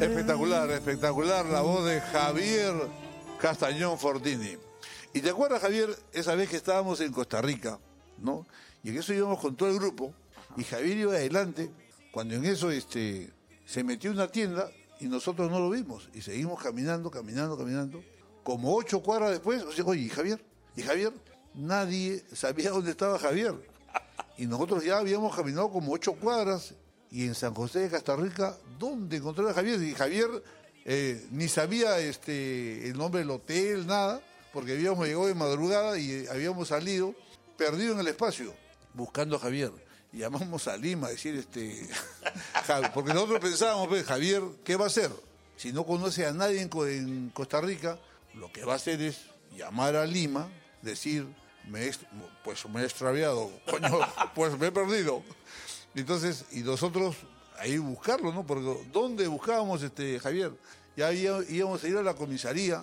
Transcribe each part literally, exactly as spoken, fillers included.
Espectacular, espectacular la voz de Javier Castañón Fortini. ¿Y te acuerdas, Javier, esa vez que estábamos en Costa Rica, ¿no? Y en eso íbamos con todo el grupo, y Javier iba adelante, cuando en eso este, se metió en una tienda y nosotros no lo vimos. Y seguimos caminando, caminando, caminando. Como ocho cuadras después, o sea, oye, ¿y Javier? ¿Y Javier? Nadie sabía dónde estaba Javier. Y nosotros ya habíamos caminado como ocho cuadras, y en San José de Costa Rica, ¿dónde encontrar a Javier? Y Javier eh, ni sabía este, el nombre del hotel, nada, porque habíamos llegado de madrugada y habíamos salido perdido en el espacio, buscando a Javier. Y llamamos a Lima a decir, este, porque nosotros pensábamos, pues, Javier, ¿qué va a hacer? Si no conoce a nadie en, en Costa Rica, lo que va a hacer es llamar a Lima, decir, me he, pues me he extraviado, coño, pues me he perdido. Entonces, y nosotros ahí buscarlo, ¿no? Porque ¿dónde buscábamos, este, Javier? Ya íbamos a ir a la comisaría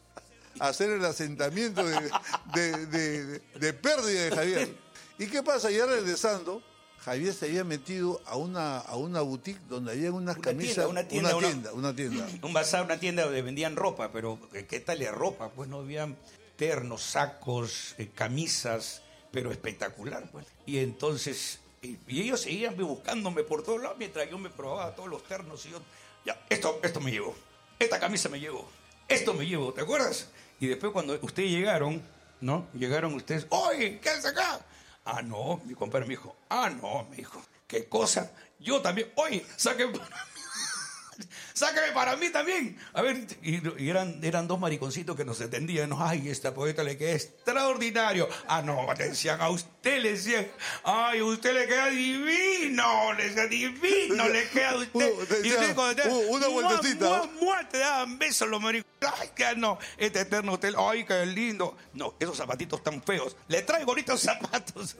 a hacer el asentamiento de, de, de, de pérdida de Javier. ¿Y qué pasa? Ya regresando, Javier se había metido a una, a una boutique donde había unas una camisas. Tienda, una tienda, una tienda, una, una tienda. Un bazar, una tienda donde vendían ropa, pero ¿qué tal de ropa? Pues no habían ternos, sacos, eh, camisas, pero espectacular, pues. Y entonces, y, y ellos seguían buscándome por todos lados mientras yo me probaba todos los ternos y yo, ya, esto, esto me llevo, esta camisa me llevo, esto me llevo, ¿te acuerdas? Y después cuando ustedes llegaron, ¿no? Llegaron ustedes, oye, ¿qué haces acá? Ah, no, mi compadre me dijo, ah, no, me dijo, ¿qué cosa? Yo también, oye, sáqueme para mí, sáqueme para mí también. A ver, y, y eran, eran dos mariconcitos que nos entendían, ¿no? Ay, esta poeta le queda extraordinario. Ah, no, le decían, a usted le decían, ay, a usted le queda divino, le queda divino, le queda a usted. Uh, y usted cuando te, uh, una vueltecita. Mua, mua, mua, te daban besos los maricones. Ay, que no, este eterno hotel, ay, qué lindo. No, esos zapatitos tan feos. Le traigo ahorita los zapatos.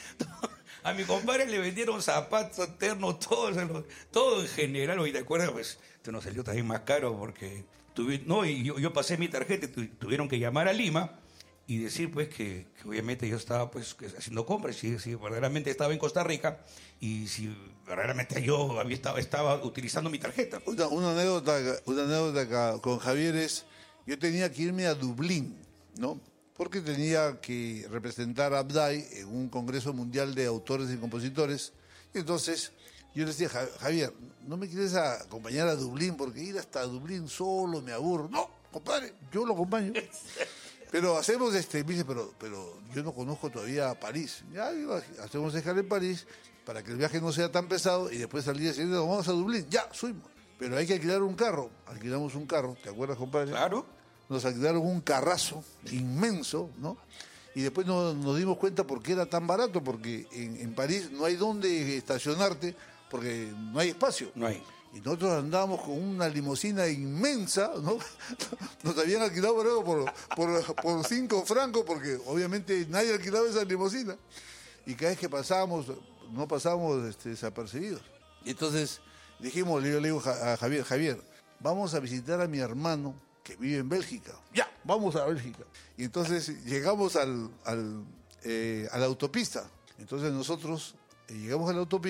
A mi compadre le vendieron zapatos eternos, todos, todo en general. Hoy te acuerdas, pues, esto nos salió también más caro porque tuvi, no, y yo, yo pasé mi tarjeta y tu, tuvieron que llamar a Lima y decir, pues, que, que obviamente yo estaba, pues, haciendo compras, si, si verdaderamente estaba en Costa Rica y si verdaderamente yo había estaba, estaba utilizando mi tarjeta. Una, una anécdota, una anécdota con Javier es, yo tenía que irme a Dublín, ¿no? Porque tenía que representar a Abdai en un congreso mundial de autores y compositores. Y entonces yo le decía, Javier, ¿no me quieres acompañar a Dublín? Porque ir hasta Dublín solo me aburro. No, compadre, yo lo acompaño. Pero hacemos este, me dice, pero, pero yo no conozco todavía París. Ya hacemos escala en París para que el viaje no sea tan pesado y después al día siguiente nos vamos a Dublín. Ya, subimos. Pero hay que alquilar un carro. Alquilamos un carro, ¿te acuerdas, compadre? Claro. Nos alquilaron un carrazo inmenso, ¿no? Y después nos, nos dimos cuenta por qué era tan barato, porque en, en París no hay dónde estacionarte, porque no hay espacio. No hay. Y nosotros andábamos con una limusina inmensa, ¿no? Nos habían alquilado por, por, por, por cinco francos, porque obviamente nadie alquilaba esa limusina. Y cada vez que pasábamos, no pasábamos este, desapercibidos. Y entonces dijimos, yo le digo a Javier, Javier, vamos a visitar a mi hermano, que vive en Bélgica. Ya, vamos a Bélgica. Y entonces llegamos al, al, eh, a la autopista. Entonces nosotros eh, llegamos a la autopista.